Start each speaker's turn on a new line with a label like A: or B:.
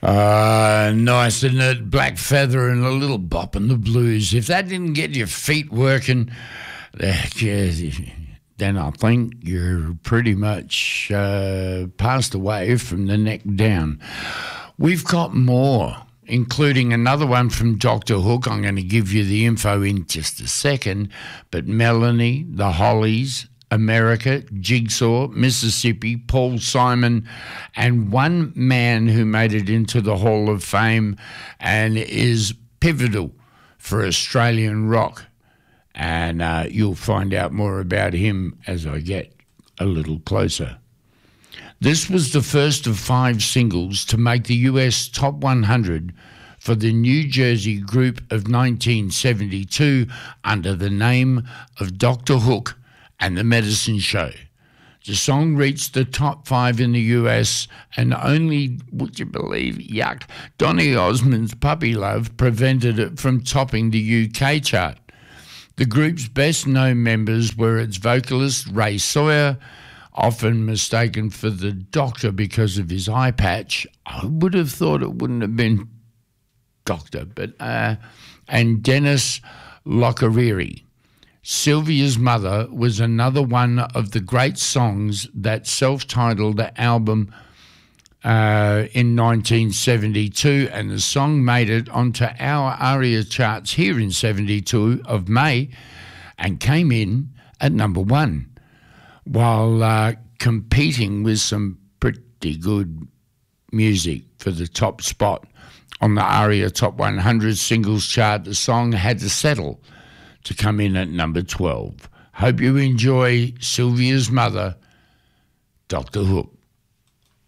A: Nice, isn't it? Black Feather and a little bop in the blues. If that didn't get your feet working, then I think you're pretty much passed away from the neck down. We've got more, including another one from Dr. Hook. I'm going to give you the info in just a second. But Melanie, the Hollies, America, Jigsaw, Mississippi, Paul Simon, and one man who made it into the Hall of Fame and is pivotal for Australian rock. And you'll find out more about him as I get a little closer. This was the first of 5 singles to make the US Top 100 for the New Jersey group of 1972 under the name of Dr. Hook and the Medicine Show. The song reached the top 5 in the US, and only, would you believe, Donny Osmond's Puppy Love prevented it from topping the UK chart. The group's best-known members were its vocalist Ray Sawyer, often mistaken for the Doctor because of his eye patch. I would have thought it wouldn't have been Doctor, but and Dennis Locorriere. Sylvia's Mother was another one of the great songs that self-titled album in 1972, and the song made it onto our ARIA charts here in 72 of May and came in at number 1, while competing with some pretty good music for the top spot on the ARIA Top 100 singles chart. The song had to settle to come in at number 12. Hope you enjoy Sylvia's Mother, Dr. Hook.